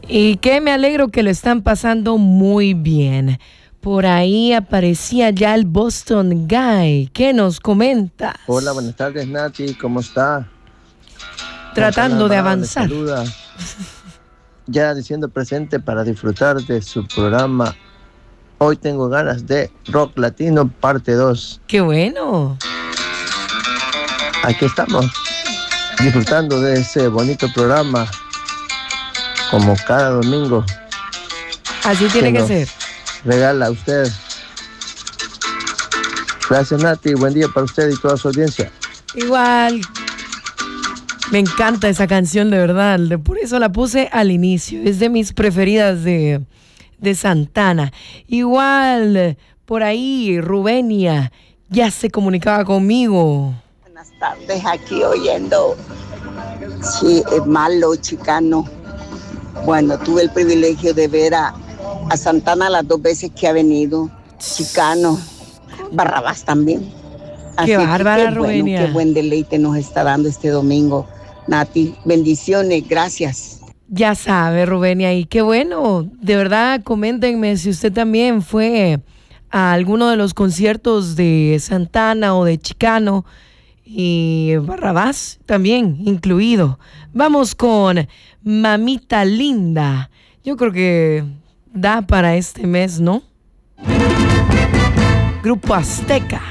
Y que me alegro que lo están pasando muy bien. Por ahí aparecía ya el Boston Guy. ¿Qué nos comentas? Hola, buenas tardes, Nati. ¿Cómo está? Tratando de avanzar. Le saluda. Ya diciendo presente para disfrutar de su programa. Hoy tengo ganas de Rock Latino parte 2. ¡Qué bueno! Aquí estamos, disfrutando de ese bonito programa, como cada domingo. Así tiene que ser. Regala a usted. Gracias, Nati. Buen día para usted y toda su audiencia. Igual. Me encanta esa canción, de verdad. Por eso la puse al inicio. Es de mis preferidas de Santana. Igual, por ahí, Rubenia ya se comunicaba conmigo. Buenas tardes, aquí oyendo. Sí, es malo, Chicano. Bueno, tuve el privilegio de ver a Santana las 2 veces que ha venido. Chicano. Barrabás también. Así qué bárbara, Rubenia. Qué buen deleite nos está dando este domingo. Nati, bendiciones, gracias. Ya sabe, Rubenia, y qué bueno. De verdad, coméntenme si usted también fue a alguno de los conciertos de Santana o de Chicano y Barrabás también incluido. Vamos con Mamita Linda. Yo creo que da para este mes, ¿no? Grupo Azteca.